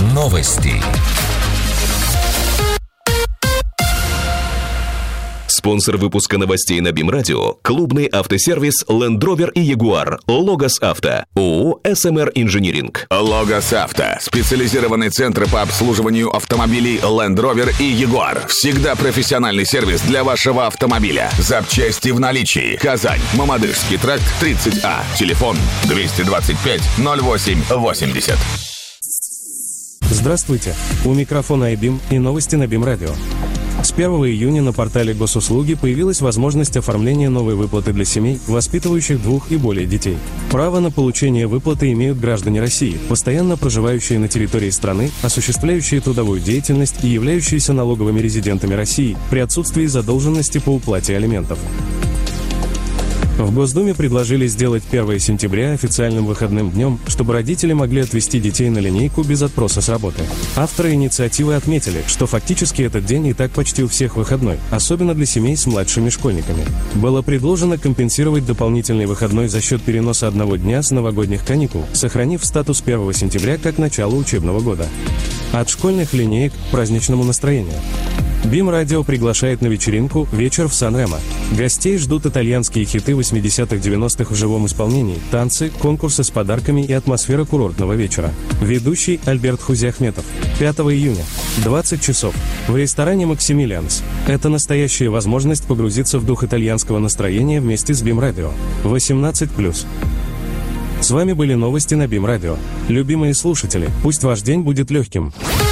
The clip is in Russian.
Новости. Спонсор выпуска новостей на БИМ-радио – клубный автосервис Land Rover и Jaguar. Логос Авто. ООО «СМР Инжиниринг». Логос Авто. Специализированный центр по обслуживанию автомобилей Land Rover и Jaguar. Всегда профессиональный сервис для вашего автомобиля. Запчасти в наличии. Казань. Мамадышский тракт, 30А. Телефон 225-08-80. Здравствуйте. У микрофона iBIM и новости на БИМ-радио. С 1 июня на портале Госуслуги появилась возможность оформления новой выплаты для семей, воспитывающих 2 и более детей. Право на получение выплаты имеют граждане России, постоянно проживающие на территории страны, осуществляющие трудовую деятельность и являющиеся налоговыми резидентами России при отсутствии задолженности по уплате алиментов. В Госдуме предложили сделать 1 сентября официальным выходным днем, чтобы родители могли отвезти детей на линейку без отпроса с работы. Авторы инициативы отметили, что фактически этот день и так почти у всех выходной, особенно для семей с младшими школьниками. Было предложено компенсировать дополнительный выходной за счет переноса одного дня с новогодних каникул, сохранив статус 1 сентября как начало учебного года. От школьных линеек к праздничному настроению. БИМ-радио приглашает на вечеринку «Вечер в Сан-Ремо». Гостей ждут итальянские хиты 80-х-90-х в живом исполнении, танцы, конкурсы с подарками и атмосфера курортного вечера. Ведущий Альберт Хузи-Ахметов. 5 июня. 20 часов. В ресторане «Максимилианс». Это настоящая возможность погрузиться в дух итальянского настроения вместе с БИМ-радио. 18+. С вами были новости на БИМ-радио. Любимые слушатели, пусть ваш день будет легким.